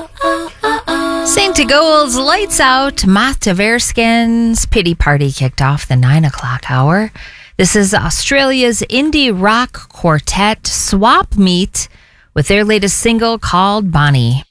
St. Gold's Lights Out, Matt Tverskin's Pity Party kicked off the 9 o'clock hour. This is Australia's indie rock quartet Swap Meet with their latest single called Bonnie.